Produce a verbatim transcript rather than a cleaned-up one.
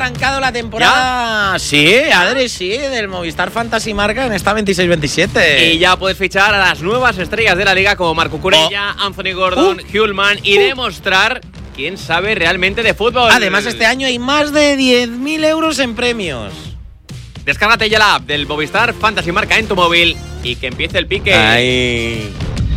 arrancado la temporada. ¿Ya? Sí, Adri, sí, del Movistar Fantasy Marca en esta veintiséis veintisiete. Y ya puedes fichar a las nuevas estrellas de la liga como Marco Curella, oh. Anthony Gordon, uh. Hulman y uh. demostrar quién sabe realmente de fútbol. Además, este año hay más de diez mil euros en premios. Descárgate ya la app del Movistar Fantasy Marca en tu móvil y que empiece el pique. Ay.